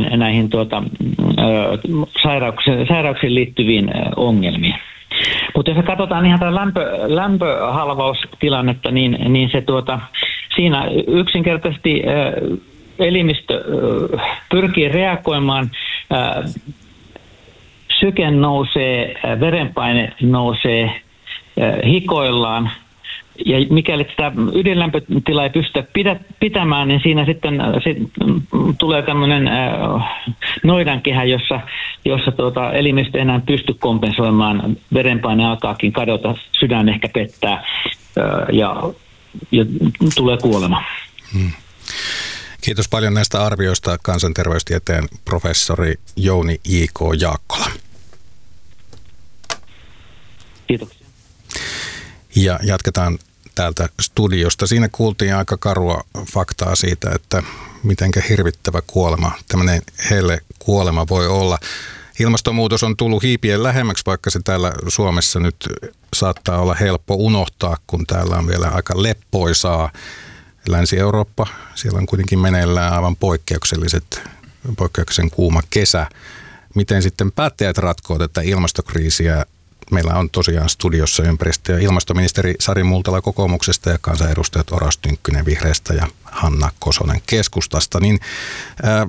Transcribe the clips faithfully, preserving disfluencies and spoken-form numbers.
näihin tuota, sairauksiin, sairauksiin liittyviin ongelmiin. Mutta jos me katsotaan ihan tätä lämpö, lämpöhalvaustilannetta, niin, niin se tuota, siinä yksinkertaisesti elimistö pyrkii reagoimaan, syke nousee, verenpaine nousee, hikoillaan. Ja mikäli sitä ydinlämpötilaa ei pystytä pitämään, niin siinä sitten sit tulee tämmöinen noidankehä, jossa, jossa tuota, elimistö ei enää pysty kompensoimaan. Verenpaine alkaakin kadota, sydän ehkä pettää ja, ja tulee kuolema. Hmm. Kiitos paljon näistä arvioista kansanterveystieteen professori Jouni J K Jaakkola. Kiitoksia. Ja jatketaan täältä studiosta. Siinä kuultiin aika karua faktaa siitä, että mitenkä hirvittävä kuolema, tämmöinen helle kuolema voi olla. Ilmastonmuutos on tullut hiipien lähemmäksi, vaikka se täällä Suomessa nyt saattaa olla helppo unohtaa, kun täällä on vielä aika leppoisaa. Länsi-Eurooppa, siellä on kuitenkin meneillään aivan poikkeukselliset, poikkeuksellisen kuuma kesä. Miten sitten päättäjät ratkoo tätä ilmastokriisiä? Meillä on tosiaan studiossa ympäristö- ja ilmastoministeri Sari Multala kokoomuksesta ja kansanedustajat Oras Tynkkynen vihreästä ja Hanna Kosonen keskustasta. Niin, ää,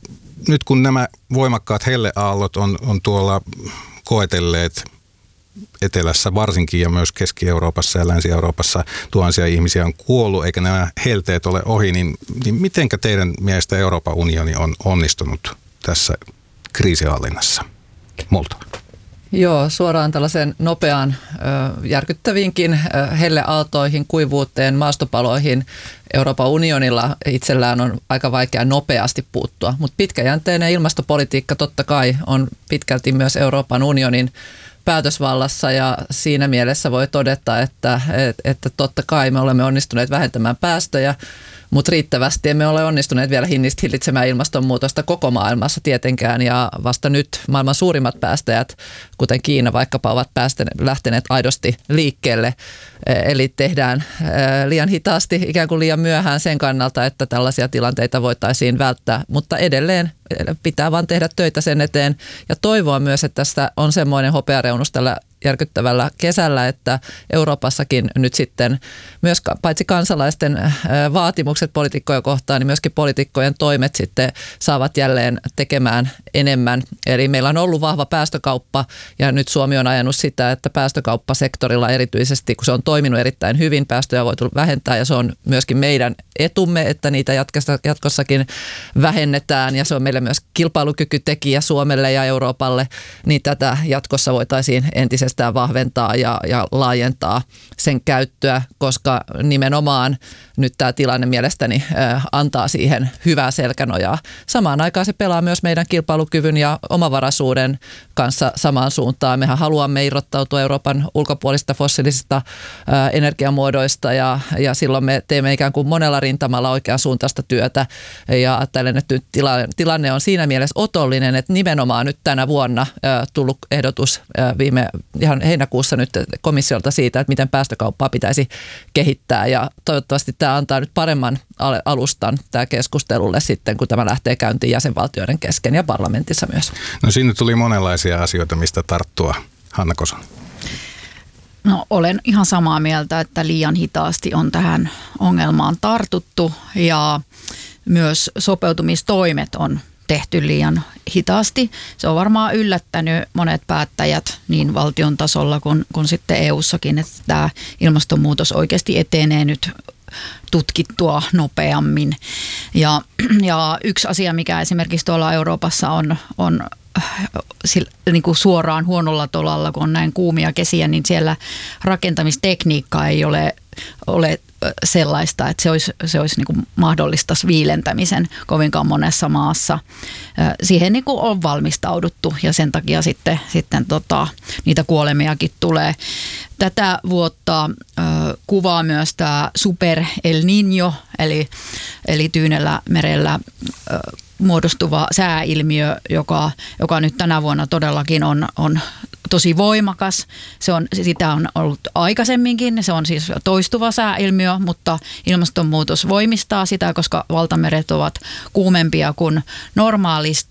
nyt kun nämä voimakkaat helleaallot on, on tuolla koetelleet etelässä varsinkin ja myös Keski-Euroopassa ja Länsi-Euroopassa tuhansia ihmisiä on kuollut, eikä nämä helteet ole ohi, niin, niin mitenkä teidän mielestä Euroopan unioni on onnistunut tässä kriisihallinnassa? Multala. Joo, suoraan tällaisen nopeaan, järkyttäviinkin helleaaltoihin, kuivuuteen, maastopaloihin Euroopan unionilla itsellään on aika vaikea nopeasti puuttua. Mutta pitkäjänteinen ilmastopolitiikka totta kai on pitkälti myös Euroopan unionin päätösvallassa ja siinä mielessä voi todeta, että, että totta kai me olemme onnistuneet vähentämään päästöjä, mutta riittävästi emme ole onnistuneet vielä hillitsemään ilmastonmuutosta koko maailmassa tietenkään ja vasta nyt maailman suurimmat päästäjät, kuten Kiina vaikkapa, ovat päästäneet, lähteneet aidosti liikkeelle. Eli tehdään liian hitaasti, ikään kuin liian myöhään sen kannalta, että tällaisia tilanteita voitaisiin välttää, mutta edelleen pitää vaan tehdä töitä sen eteen ja toivoa myös, että tässä on semmoinen hopeareunus tällä järkyttävällä kesällä, että Euroopassakin nyt sitten myös paitsi kansalaisten vaatimukset poliitikkoja kohtaan, niin myöskin poliitikkojen toimet sitten saavat jälleen tekemään enemmän. Eli meillä on ollut vahva päästökauppa ja nyt Suomi on ajanut sitä, että päästökauppasektorilla erityisesti, kun se on toiminut erittäin hyvin, päästöjä on voitu vähentää ja se on myöskin meidän etumme, että niitä jatkossakin vähennetään ja se on meille myös kilpailukykytekijä Suomelle ja Euroopalle, niin tätä jatkossa voitaisiin entisestään vahventaa ja, ja laajentaa sen käyttöä, koska nimenomaan nyt tämä tilanne mielestäni äh, antaa siihen hyvää selkänojaa. Samaan aikaan se pelaa myös meidän kilpailukyvyn ja omavaraisuuden kanssa samaan suuntaan. Mehän haluamme irrottautua Euroopan ulkopuolista fossiilisista äh, energiamuodoista ja, ja silloin me teemme ikään kuin monella rintamalla oikeasuuntaista työtä ja tällainen tilanne, tilanne on siinä mielessä otollinen, että nimenomaan nyt tänä vuonna äh, tullut ehdotus äh, viime ihan heinäkuussa nyt komissiolta siitä, että miten päästökauppaa pitäisi kehittää ja toivottavasti tämä antaa nyt paremman alustan tämä keskustelulle sitten, kun tämä lähtee käyntiin jäsenvaltioiden kesken ja parlamentissa myös. No siinä tuli monenlaisia asioita, mistä tarttua. Hanna Kosonen. No olen ihan samaa mieltä, että liian hitaasti on tähän ongelmaan tartuttu ja myös sopeutumistoimet on tehty liian hitaasti. Se on varmaan yllättänyt monet päättäjät niin valtion tasolla kuin, kuin sitten E U:ssakin, että tämä ilmastonmuutos oikeasti etenee nyt tutkittua nopeammin. Ja, ja yksi asia, mikä esimerkiksi tuolla Euroopassa on, on niin kuin suoraan huonolla tolalla, kun on näin kuumia kesiä, niin siellä rakentamistekniikka ei ole, ole sellaista, että se olisi, se olisi niin kuin mahdollista viilentämisen kovinkaan monessa maassa. Siihen niin kuin on valmistauduttu ja sen takia sitten, sitten tota, niitä kuolemiakin tulee. Tätä vuotta ö, kuvaa myös tämä Super El Niño, eli, eli Tyynellä merellä ö, muodostuva sääilmiö, joka, joka nyt tänä vuonna todellakin on, on tosi voimakas. Se on, sitä on ollut aikaisemminkin, se on siis toistuva sääilmiö, mutta ilmastonmuutos voimistaa sitä, koska valtameret ovat kuumempia kuin normaalisti.